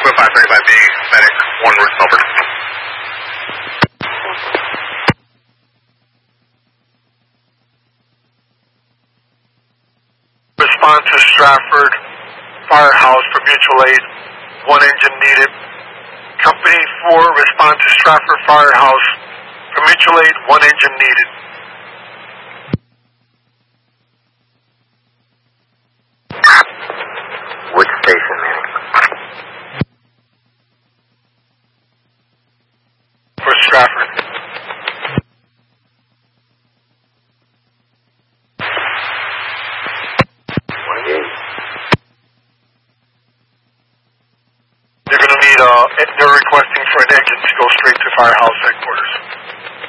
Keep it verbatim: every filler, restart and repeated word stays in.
Swift five thirty-five B, medic, one route over. Respond to Stratford Firehouse for mutual aid. One engine needed. Company four, respond to Stratford Firehouse for mutual aid. One engine needed. Which station, Manny? For Stratford. They're going to need, uh, they're requesting for an engine to go straight to Firehouse headquarters.